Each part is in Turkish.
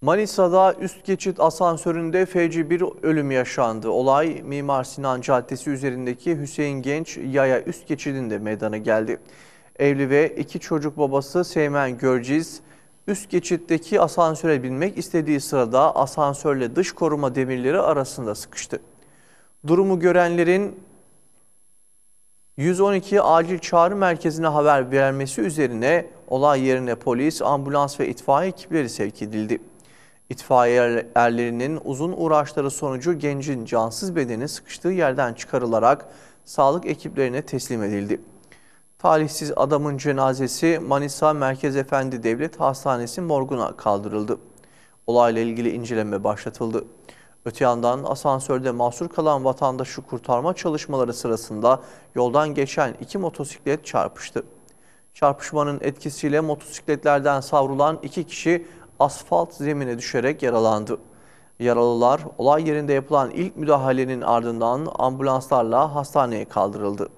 Manisa'da üst geçit asansöründe feci bir ölüm yaşandı. Olay Mimar Sinan Caddesi üzerindeki Hüseyin Genç Yaya üst geçidinde meydana geldi. Evli ve iki çocuk babası Seymen Görciz üst geçitteki asansöre binmek istediği sırada asansörle dış koruma demirleri arasında sıkıştı. Durumu görenlerin 112 acil çağrı merkezine haber vermesi üzerine olay yerine polis, ambulans ve itfaiye ekipleri sevk edildi. İtfaiye erlerinin uzun uğraşları sonucu gencin cansız bedeni sıkıştığı yerden çıkarılarak sağlık ekiplerine teslim edildi. Talihsiz adamın cenazesi Manisa Merkez Efendi Devlet Hastanesi morguna kaldırıldı. Olayla ilgili inceleme başlatıldı. Öte yandan asansörde mahsur kalan vatandaşı kurtarma çalışmaları sırasında yoldan geçen iki motosiklet çarpıştı. Çarpışmanın etkisiyle motosikletlerden savrulan iki kişi asfalt zemine düşerek yaralandı. Yaralılar olay yerinde yapılan ilk müdahalenin ardından ambulanslarla hastaneye kaldırıldı.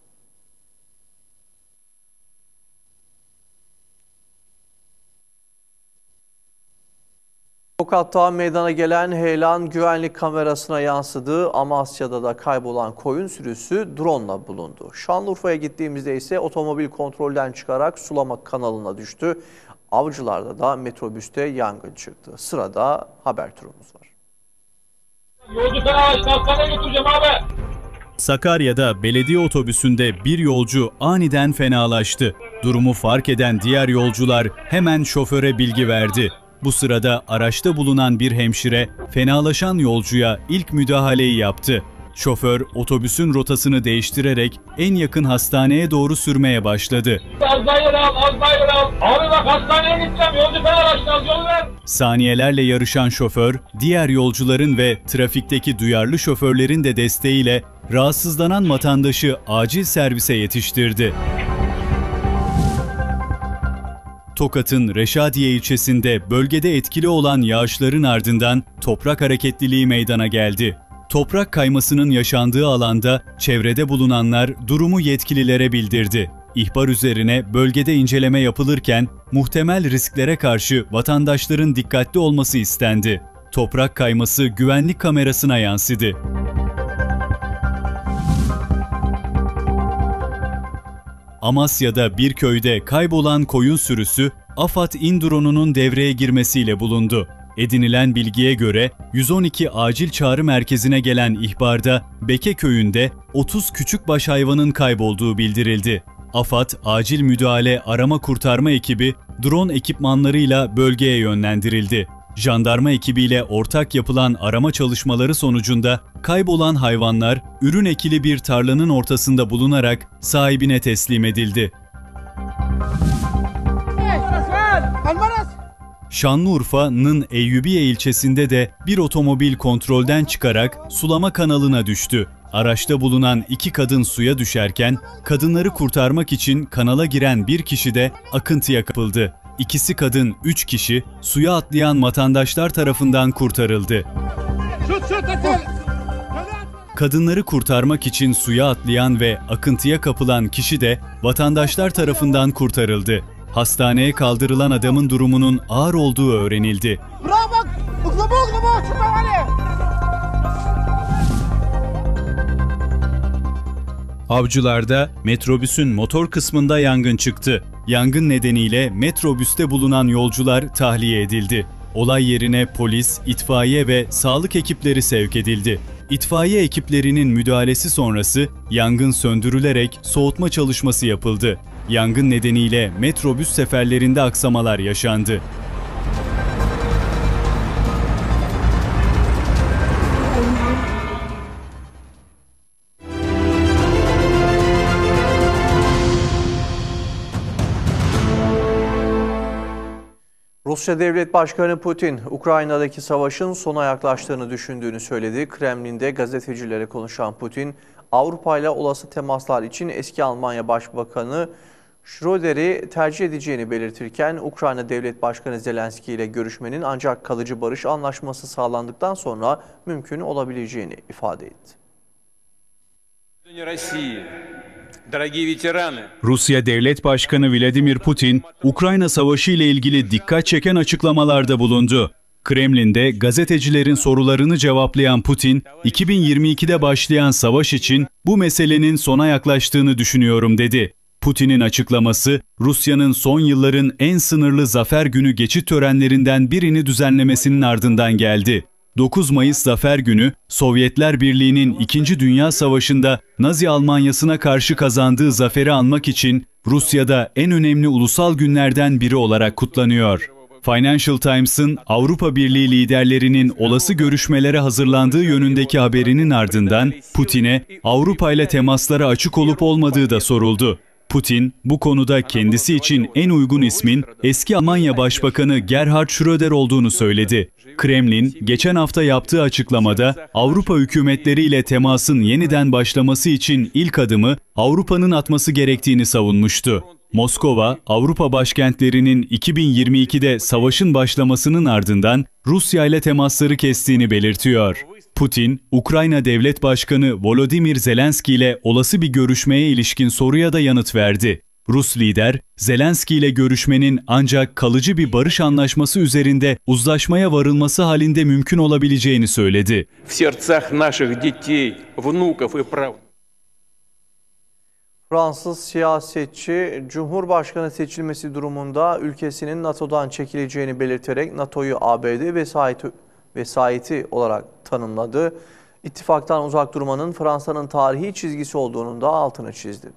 Tokat'ta meydana gelen heyelan güvenlik kamerasına yansıdı. Amasya'da da kaybolan koyun sürüsü drone'la bulundu. Şanlıurfa'ya gittiğimizde ise otomobil kontrolden çıkarak sulama kanalına düştü. Avcılar'da da metrobüste yangın çıktı. Sırada haber turumuz var. Yolcu fenalaştı, hastaneye götüreceğim abi. Sakarya'da belediye otobüsünde bir yolcu aniden fenalaştı. Durumu fark eden diğer yolcular hemen şoföre bilgi verdi. Bu sırada araçta bulunan bir hemşire fenalaşan yolcuya ilk müdahaleyi yaptı. Şoför otobüsün rotasını değiştirerek en yakın hastaneye doğru sürmeye başladı. Az daha yer al, az daha yer al. Abi bak hastaneye gideceğim, yolcu fenalaştı, az yol ver. Saniyelerle yarışan şoför, diğer yolcuların ve trafikteki duyarlı şoförlerin de desteğiyle rahatsızlanan vatandaşı acil servise yetiştirdi. Tokat'ın Reşadiye ilçesinde bölgede etkili olan yağışların ardından toprak hareketliliği meydana geldi. Toprak kaymasının yaşandığı alanda çevrede bulunanlar durumu yetkililere bildirdi. İhbar üzerine bölgede inceleme yapılırken muhtemel risklere karşı vatandaşların dikkatli olması istendi. Toprak kayması güvenlik kamerasına yansıdı. Amasya'da bir köyde kaybolan koyun sürüsü AFAD İN-Drone'unun devreye girmesiyle bulundu. Edinilen bilgiye göre 112 acil çağrı merkezine gelen ihbarda Beke köyünde 30 küçükbaş hayvanın kaybolduğu bildirildi. AFAD acil müdahale arama kurtarma ekibi drone ekipmanlarıyla bölgeye yönlendirildi. Jandarma ekibiyle ortak yapılan arama çalışmaları sonucunda kaybolan hayvanlar ürün ekili bir tarlanın ortasında bulunarak sahibine teslim edildi. Şanlıurfa'nın Eyyubiye ilçesinde de bir otomobil kontrolden çıkarak sulama kanalına düştü. Araçta bulunan iki kadın suya düşerken kadınları kurtarmak için kanala giren bir kişi de akıntıya kapıldı. İkisi kadın, 3 kişi suya atlayan vatandaşlar tarafından kurtarıldı. Kadınları kurtarmak için suya atlayan ve akıntıya kapılan kişi de vatandaşlar tarafından kurtarıldı. Hastaneye kaldırılan adamın durumunun ağır olduğu öğrenildi. Avcılar'da metrobüsün motor kısmında yangın çıktı. Yangın nedeniyle metrobüste bulunan yolcular tahliye edildi. Olay yerine polis, itfaiye ve sağlık ekipleri sevk edildi. İtfaiye ekiplerinin müdahalesi sonrası yangın söndürülerek soğutma çalışması yapıldı. Yangın nedeniyle metrobüs seferlerinde aksamalar yaşandı. Rusya Devlet Başkanı Putin, Ukrayna'daki savaşın sona yaklaştığını düşündüğünü söyledi. Kremlin'de gazetecilere konuşan Putin, Avrupa ile olası temaslar için eski Almanya Başbakanı Schröder'i tercih edeceğini belirtirken, Ukrayna Devlet Başkanı Zelenski ile görüşmenin ancak kalıcı barış anlaşması sağlandıktan sonra mümkün olabileceğini ifade etti. Rusya Devlet Başkanı Vladimir Putin, Ukrayna Savaşı ile ilgili dikkat çeken açıklamalarda bulundu. Kremlin'de gazetecilerin sorularını cevaplayan Putin, 2022'de başlayan savaş için bu meselenin sona yaklaştığını düşünüyorum dedi. Putin'in açıklaması, Rusya'nın son yılların en sınırlı Zafer Günü geçit törenlerinden birini düzenlemesinin ardından geldi. 9 Mayıs Zafer Günü, Sovyetler Birliği'nin 2. Dünya Savaşı'nda Nazi Almanyası'na karşı kazandığı zaferi anmak için Rusya'da en önemli ulusal günlerden biri olarak kutlanıyor. Financial Times'ın Avrupa Birliği liderlerinin olası görüşmelere hazırlandığı yönündeki haberinin ardından Putin'e Avrupa ile temaslara açık olup olmadığı da soruldu. Putin, bu konuda kendisi için en uygun ismin eski Almanya Başbakanı Gerhard Schröder olduğunu söyledi. Kremlin, geçen hafta yaptığı açıklamada Avrupa hükümetleriyle temasın yeniden başlaması için ilk adımı Avrupa'nın atması gerektiğini savunmuştu. Moskova, Avrupa başkentlerinin 2022'de savaşın başlamasının ardından Rusya ile temasları kestiğini belirtiyor. Putin, Ukrayna Devlet Başkanı Volodymyr Zelenski ile olası bir görüşmeye ilişkin soruya da yanıt verdi. Rus lider, Zelenski ile görüşmenin ancak kalıcı bir barış anlaşması üzerinde uzlaşmaya varılması halinde mümkün olabileceğini söyledi. Fransız siyasetçi, Cumhurbaşkanı seçilmesi durumunda ülkesinin NATO'dan çekileceğini belirterek NATO'yu ABD vesayeti olarak tanımladı. İttifaktan uzak durmanın Fransa'nın tarihi çizgisi olduğunun da altını çizdi.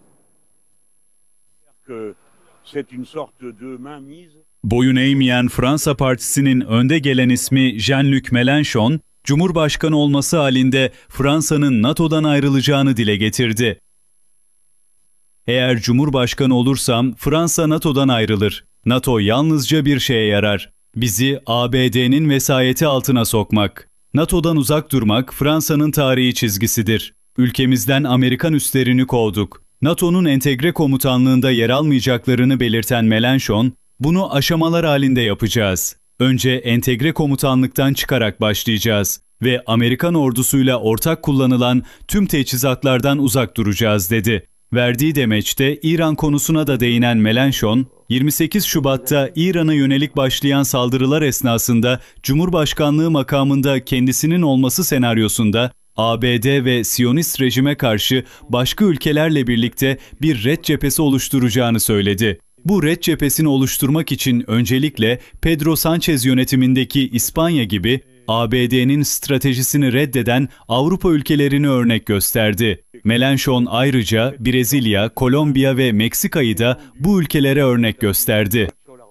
Boyun eğmeyen Fransa Partisi'nin önde gelen ismi Jean-Luc Mélenchon, Cumhurbaşkanı olması halinde Fransa'nın NATO'dan ayrılacağını dile getirdi. Eğer Cumhurbaşkanı olursam Fransa NATO'dan ayrılır. NATO yalnızca bir şeye yarar. Bizi ABD'nin vesayeti altına sokmak. NATO'dan uzak durmak Fransa'nın tarihi çizgisidir. Ülkemizden Amerikan üslerini kovduk. NATO'nun entegre komutanlığında yer almayacaklarını belirten Mélenchon, bunu aşamalar halinde yapacağız. Önce entegre komutanlıktan çıkarak başlayacağız ve Amerikan ordusuyla ortak kullanılan tüm teçhizatlardan uzak duracağız dedi. Verdiği demeçte İran konusuna da değinen Mélenchon, 28 Şubat'ta İran'a yönelik başlayan saldırılar esnasında Cumhurbaşkanlığı makamında kendisinin olması senaryosunda ABD ve Siyonist rejime karşı başka ülkelerle birlikte bir red cephesi oluşturacağını söyledi. Bu red cephesini oluşturmak için öncelikle Pedro Sánchez yönetimindeki İspanya gibi ABD'nin stratejisini reddeden Avrupa ülkelerini örnek gösterdi. Mélenchon ayrıca Brezilya, Kolombiya ve Meksika'yı da bu ülkelere örnek gösterdi.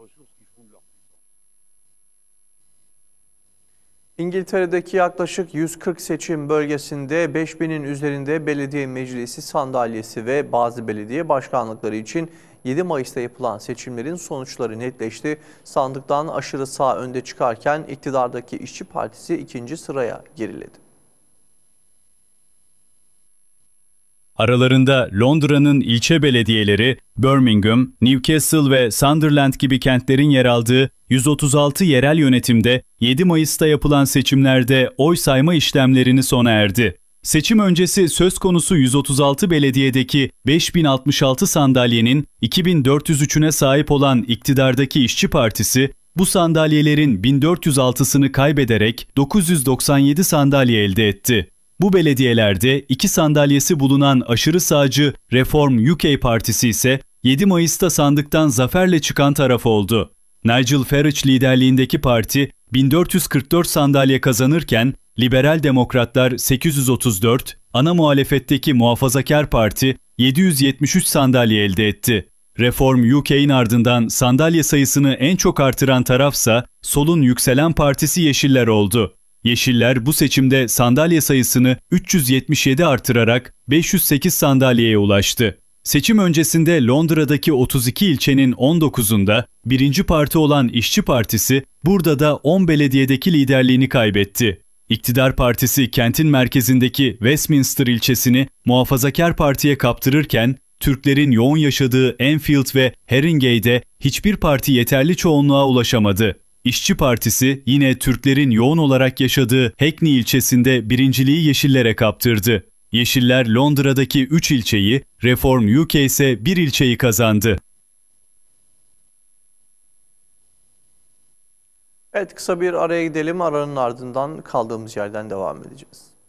İngiltere'deki yaklaşık 140 seçim bölgesinde 5000'in üzerinde belediye meclisi sandalyesi ve bazı belediye başkanlıkları için 7 Mayıs'ta yapılan seçimlerin sonuçları netleşti. Sandıktan aşırı sağ önde çıkarken iktidardaki İşçi Partisi ikinci sıraya geriledi. Aralarında Londra'nın ilçe belediyeleri, Birmingham, Newcastle ve Sunderland gibi kentlerin yer aldığı 136 yerel yönetimde 7 Mayıs'ta yapılan seçimlerde oy sayma işlemlerini sona erdi. Seçim öncesi söz konusu 136 belediyedeki 5066 sandalyenin 2403'üne sahip olan iktidardaki İşçi Partisi, bu sandalyelerin 1406'sını kaybederek 997 sandalye elde etti. Bu belediyelerde 2 sandalyesi bulunan aşırı sağcı Reform UK Partisi ise 7 Mayıs'ta sandıktan zaferle çıkan taraf oldu. Nigel Farage liderliğindeki parti 1444 sandalye kazanırken Liberal Demokratlar 834, ana muhalefetteki Muhafazakar Parti 773 sandalye elde etti. Reform UK'in ardından sandalye sayısını en çok artıran tarafsa solun yükselen partisi Yeşiller oldu. Yeşiller bu seçimde sandalye sayısını 377 artırarak 508 sandalyeye ulaştı. Seçim öncesinde Londra'daki 32 ilçenin 19'unda birinci parti olan İşçi Partisi burada da 10 belediyedeki liderliğini kaybetti. İktidar Partisi kentin merkezindeki Westminster ilçesini Muhafazakar Parti'ye kaptırırken Türklerin yoğun yaşadığı Enfield ve Haringey'de hiçbir parti yeterli çoğunluğa ulaşamadı. İşçi Partisi yine Türklerin yoğun olarak yaşadığı Hackney ilçesinde birinciliği Yeşillere kaptırdı. Yeşiller Londra'daki 3 ilçeyi, Reform UK ise 1 ilçeyi kazandı. Evet, kısa bir araya gidelim. Aranın ardından kaldığımız yerden devam edeceğiz.